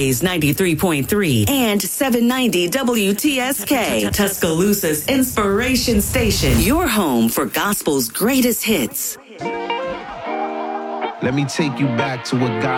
Blaze 93.3 and 790 WTSK, Tuscaloosa's inspiration station. Your home for gospel's greatest hits. Let me take you back to what God